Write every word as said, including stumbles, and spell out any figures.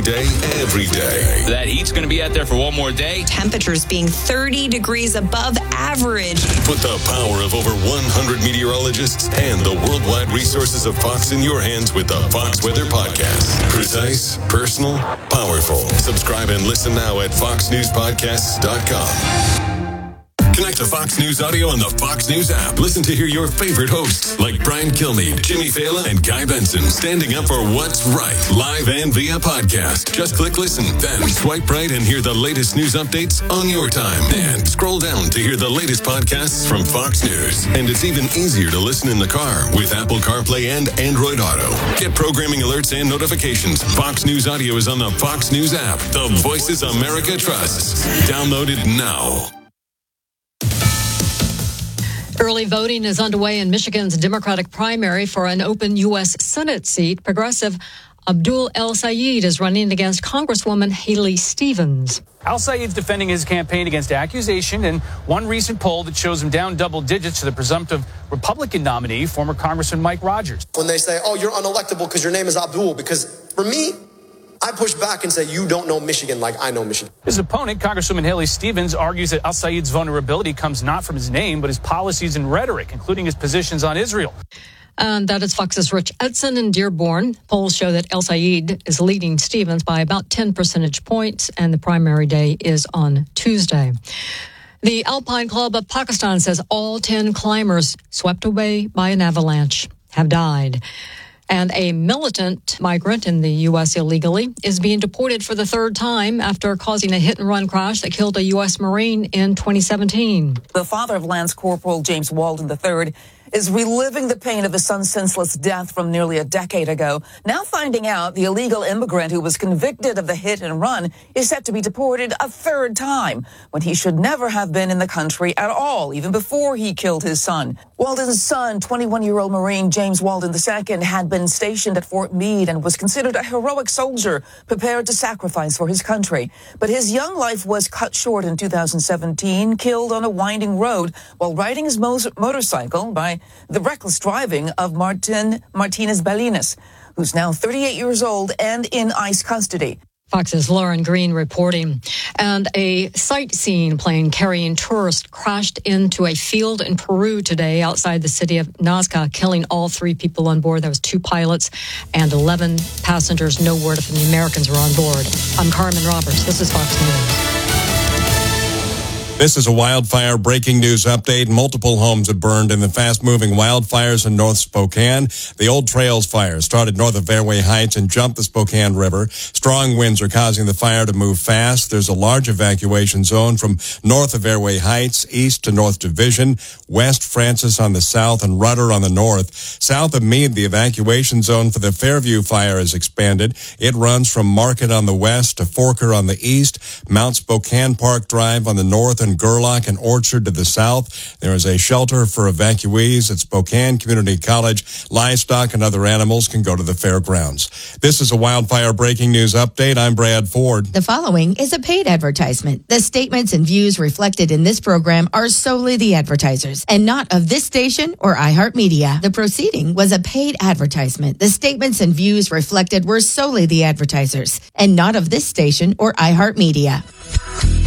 day, every day. That heat's going to be out there for one more day. Temperatures being thirty degrees above average. Put the power of over one hundred meteorologists and the worldwide resources of Fox in your hands with the Fox Weather Podcast. Precise, personal, powerful. Subscribe and listen now at fox news podcasts dot com. Connect to Fox News Audio on the Fox News app. Listen to hear your favorite hosts like Brian Kilmeade, Jimmy Fallon, and Guy Benson standing up for what's right, live and via podcast. Just click listen, then swipe right and hear the latest news updates on your time. And scroll down to hear the latest podcasts from Fox News. And it's even easier to listen in the car with Apple CarPlay and Android Auto. Get programming alerts and notifications. Fox News Audio is on the Fox News app. The voices America trusts. Download it now. Early voting is underway in Michigan's Democratic primary for an open U S Senate seat. Progressive Abdul El-Sayed is running against Congresswoman Haley Stevens. El-Sayed's defending his campaign against accusation in one recent poll that shows him down double digits to the presumptive Republican nominee, former Congressman Mike Rogers. When they say, oh, you're unelectable because your name is Abdul, because for me, I push back and say, you don't know Michigan like I know Michigan. His opponent, Congresswoman Haley Stevens, argues that El-Sayed's vulnerability comes not from his name, but his policies and rhetoric, including his positions on Israel. And that is Fox's Rich Edson in Dearborn. Polls show that El-Sayed is leading Stevens by about ten percentage points, and the primary day is on Tuesday. The Alpine Club of Pakistan says all ten climbers swept away by an avalanche have died. And a militant migrant in the U S illegally is being deported for the third time after causing a hit-and-run crash that killed a U S Marine in twenty seventeen. The father of Lance Corporal James Walden the third is reliving the pain of his son's senseless death from nearly a decade ago. Now finding out the illegal immigrant who was convicted of the hit and run is set to be deported a third time when he should never have been in the country at all, even before he killed his son. Walden's son, twenty-one-year-old Marine James Walden the second, had been stationed at Fort Meade and was considered a heroic soldier prepared to sacrifice for his country. But his young life was cut short in two thousand seventeen, killed on a winding road while riding his mo- motorcycle by the reckless driving of Martin Martinez Balinas, who's now thirty-eight years old and in ICE custody. Fox's Lauren Green reporting. And a sightseeing plane carrying tourists crashed into a field in Peru today outside the city of Nazca, killing all three people on board. There was two pilots and eleven passengers. No word if any Americans were on board. I'm Carmen Roberts. This is Fox News. This is a wildfire breaking news update. Multiple homes have burned in the fast-moving wildfires in North Spokane. The Old Trails fire started north of Fairway Heights and jumped the Spokane River. Strong winds are causing the fire to move fast. There's a large evacuation zone from north of Fairway Heights, east to North Division, West Francis on the south, and Rudder on the north. South of Meade, the evacuation zone for the Fairview fire is expanded. It runs from Market on the west to Forker on the east, Mount Spokane Park Drive on the north, and Gerlach and Orchard to the south. There is a shelter for evacuees at Spokane Community College. Livestock and other animals can go to the fairgrounds. This is a wildfire breaking news update. I'm Brad Ford. The following is a paid advertisement. The statements and views reflected in this program are solely the advertisers and not of this station or iHeartMedia. The proceeding was a paid advertisement. The statements and views reflected were solely the advertisers and not of this station or iHeartMedia.